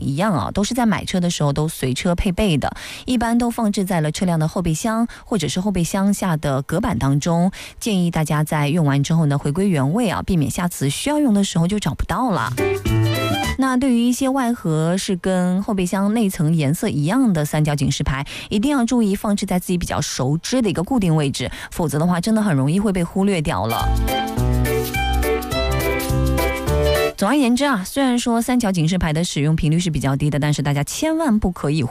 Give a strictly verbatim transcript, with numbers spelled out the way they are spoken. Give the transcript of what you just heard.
一样啊，都是在买车的时候都随车配备的，一般都放置在了车辆的后备箱或者是后备箱下的隔板当中。建议大家在用完之后呢，回归原位啊，避免下次需要用的时候就找不到了。那对于一些外盒是跟后备箱内层颜色一样的三角警示牌，一定要注意放置在自己比较熟知的一个固定位置，否则的话真的很容易会被忽略掉了。总而言之啊，虽然说三角警示牌的使用频率是比较低的，但是大家千万不可以